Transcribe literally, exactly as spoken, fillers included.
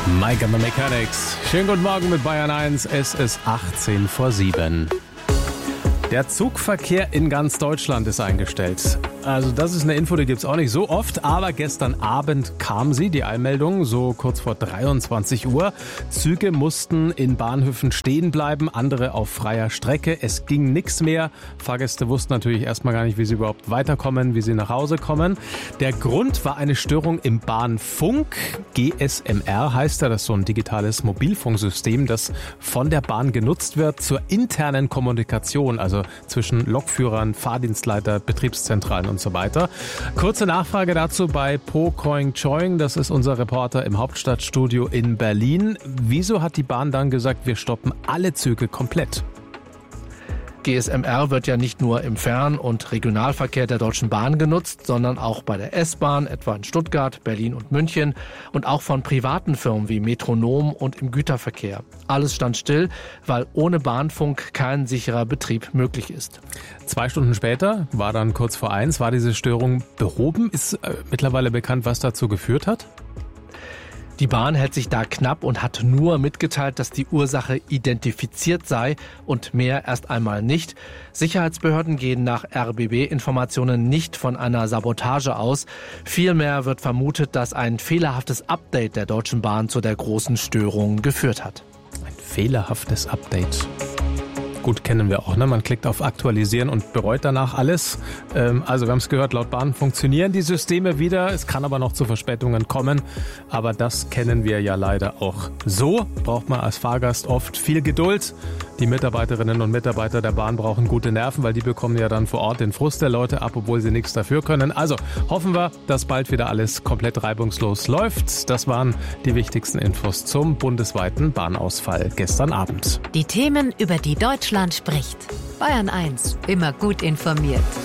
Mike and the Mechanics. Schönen guten Morgen mit Bayern eins. Es ist achtzehn vor sieben. Der Zugverkehr in ganz Deutschland ist eingestellt. Also das ist eine Info, die gibt es auch nicht so oft, aber gestern Abend kam sie, die Einmeldung, so kurz vor dreiundzwanzig Uhr. Züge mussten in Bahnhöfen stehen bleiben, andere auf freier Strecke. Es ging nichts mehr. Fahrgäste wussten natürlich erstmal gar nicht, wie sie überhaupt weiterkommen, wie sie nach Hause kommen. Der Grund war eine Störung im Bahnfunk. G S M R heißt er, das ist so ein digitales Mobilfunksystem, das von der Bahn genutzt wird zur internen Kommunikation, also zwischen Lokführern, Fahrdienstleiter, Betriebszentralen und so weiter. Kurze Nachfrage dazu bei Po Koing Choing, das ist unser Reporter im Hauptstadtstudio in Berlin. Wieso hat die Bahn dann gesagt, wir stoppen alle Züge komplett? G S M R wird ja nicht nur im Fern- und Regionalverkehr der Deutschen Bahn genutzt, sondern auch bei der S-Bahn, etwa in Stuttgart, Berlin und München und auch von privaten Firmen wie Metronom und im Güterverkehr. Alles stand still, weil ohne Bahnfunk kein sicherer Betrieb möglich ist. Zwei Stunden später, war dann kurz vor eins, war diese Störung behoben. Ist äh, mittlerweile bekannt, was dazu geführt hat? Die Bahn hält sich da knapp und hat nur mitgeteilt, dass die Ursache identifiziert sei und mehr erst einmal nicht. Sicherheitsbehörden gehen nach R B B-Informationen nicht von einer Sabotage aus. Vielmehr wird vermutet, dass ein fehlerhaftes Update der Deutschen Bahn zu der großen Störung geführt hat. Ein fehlerhaftes Update. Gut, kennen wir auch, ne? Man klickt auf Aktualisieren und bereut danach alles. Ähm, also wir haben es gehört, laut Bahn funktionieren die Systeme wieder. Es kann aber noch zu Verspätungen kommen. Aber das kennen wir ja leider auch so. Braucht man als Fahrgast oft viel Geduld. Die Mitarbeiterinnen und Mitarbeiter der Bahn brauchen gute Nerven, weil die bekommen ja dann vor Ort den Frust der Leute ab, obwohl sie nichts dafür können. Also hoffen wir, dass bald wieder alles komplett reibungslos läuft. Das waren die wichtigsten Infos zum bundesweiten Bahnausfall gestern Abend. Die Themen, über die Deutschland spricht. Bayern eins, immer gut informiert.